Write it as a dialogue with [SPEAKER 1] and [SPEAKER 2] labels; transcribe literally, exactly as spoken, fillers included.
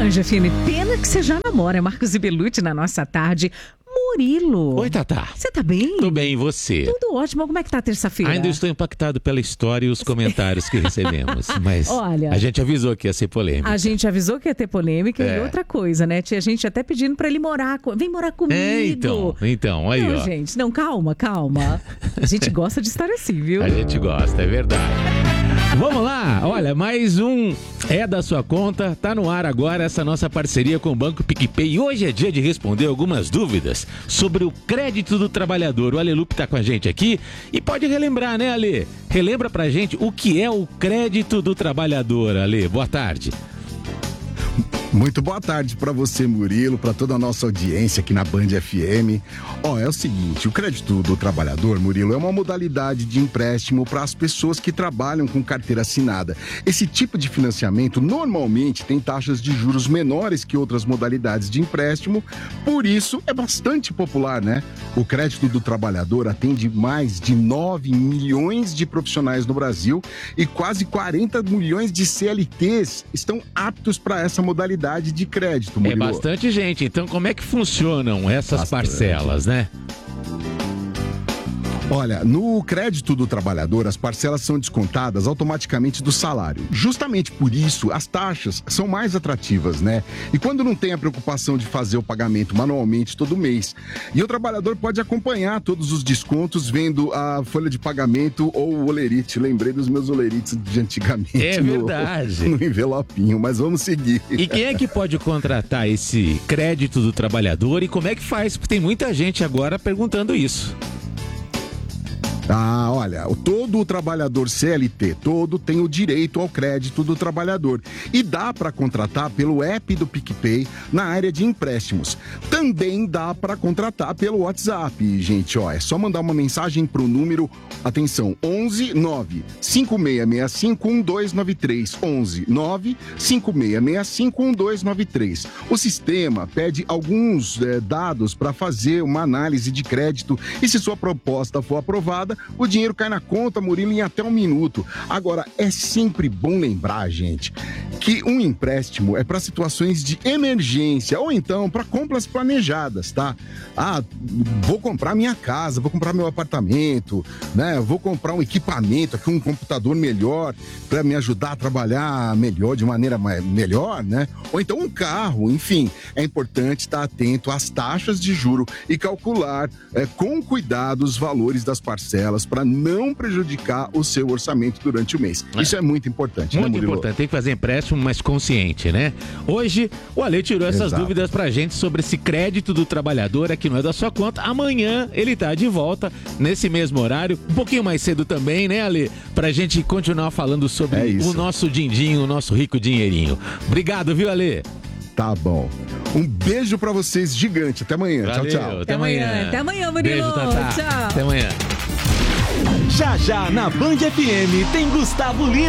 [SPEAKER 1] Band F M, pena que você já namora. Marcos e Belucci na nossa tarde. Murilo.
[SPEAKER 2] Oi, Tatá.
[SPEAKER 1] Você tá bem?
[SPEAKER 2] Tô bem, e você?
[SPEAKER 1] Tudo ótimo. Como é que tá a terça-feira?
[SPEAKER 2] Ainda estou impactado pela história e os comentários que recebemos. Mas
[SPEAKER 1] Olha,
[SPEAKER 2] a gente avisou que ia ser polêmica.
[SPEAKER 1] A gente avisou que ia ter polêmica
[SPEAKER 2] É.
[SPEAKER 1] e outra coisa, né? Tinha gente até pedindo pra ele morar. co- Vem morar comigo.
[SPEAKER 2] É, então, então, aí,
[SPEAKER 1] Não,
[SPEAKER 2] ó.
[SPEAKER 1] gente, não, calma, calma. A gente gosta de estar assim, viu?
[SPEAKER 2] A gente gosta, é verdade. Vamos lá, olha, mais um É da Sua Conta, tá no ar agora essa nossa parceria com o Banco PicPay. E hoje é dia de responder algumas dúvidas sobre o crédito do trabalhador. O Ale Lupe tá com a gente aqui e pode relembrar, né, Ale? Relembra pra gente o que é o crédito do trabalhador, Ale. Boa tarde.
[SPEAKER 3] Muito boa tarde para você, Murilo, para toda a nossa audiência aqui na Band F M. Ó, é o seguinte, o crédito do trabalhador, Murilo, é uma modalidade de empréstimo para as pessoas que trabalham com carteira assinada. Esse tipo de financiamento normalmente tem taxas de juros menores que outras modalidades de empréstimo, por isso é bastante popular, né? O crédito do trabalhador atende mais de nove milhões de profissionais no Brasil e quase quarenta milhões de C L Ts estão aptos para essa modalidade de crédito, Murilo.
[SPEAKER 2] É bastante gente, então como é que funcionam essas
[SPEAKER 3] Bastante.
[SPEAKER 2] parcelas, né?
[SPEAKER 3] Olha, no crédito do trabalhador, as parcelas são descontadas automaticamente do salário. Justamente por isso, as taxas são mais atrativas, né? E quando não tem a preocupação de fazer o pagamento manualmente todo mês. E o trabalhador pode acompanhar todos os descontos vendo a folha de pagamento ou o olerite. Lembrei dos meus olerites de antigamente.
[SPEAKER 2] É
[SPEAKER 3] no-
[SPEAKER 2] verdade.
[SPEAKER 3] No envelopinho, mas vamos seguir.
[SPEAKER 2] E quem é que pode contratar esse crédito do trabalhador e como é que faz? Porque tem muita gente agora perguntando isso.
[SPEAKER 3] Ah, olha, o- todo o trabalhador C L T, todo tem o direito ao crédito do trabalhador. E dá para contratar pelo app do PicPay na área de empréstimos. Também dá para contratar pelo WhatsApp, gente, ó. É só mandar uma mensagem pro número, atenção, onze nove cinco seis seis cinco um dois nove três. onze nove cinco seis seis cinco um dois nove três. O sistema pede alguns eh, dados para fazer uma análise de crédito e se sua proposta for aprovada, o dinheiro cai na conta, Murilo, em até um minuto. Agora, é sempre bom lembrar, gente, que um empréstimo é para situações de emergência ou então para compras planejadas, tá? Ah, vou comprar minha casa, vou comprar meu apartamento, né? Vou comprar um equipamento aqui, um computador melhor para me ajudar a trabalhar melhor, de maneira mais, melhor, né? Ou então um carro, enfim. É importante estar atento às taxas de juro e calcular é, com cuidado os valores das parcelas para não prejudicar o seu orçamento durante o mês.
[SPEAKER 2] É.
[SPEAKER 3] Isso é muito importante, né,
[SPEAKER 2] Muito
[SPEAKER 3] Murilo?
[SPEAKER 2] importante, tem que fazer empréstimo mais consciente, né? Hoje, o Ale tirou essas
[SPEAKER 3] Exato.
[SPEAKER 2] dúvidas pra gente sobre esse crédito do trabalhador, aqui não é da sua conta. Amanhã ele tá de volta, nesse mesmo horário, um pouquinho mais cedo também, né, Ale? Pra gente continuar falando sobre
[SPEAKER 3] É isso.
[SPEAKER 2] o nosso din-din, o nosso rico dinheirinho. Obrigado, viu, Ale?
[SPEAKER 3] Tá bom. Um beijo pra vocês gigante. Até amanhã.
[SPEAKER 2] Valeu,
[SPEAKER 3] Tchau, tchau.
[SPEAKER 2] Até amanhã.
[SPEAKER 1] Até amanhã, Murilo.
[SPEAKER 2] Beijo, Tatá.
[SPEAKER 1] Tchau.
[SPEAKER 2] Até amanhã.
[SPEAKER 4] Já já na Band F M tem Gustavo Lima.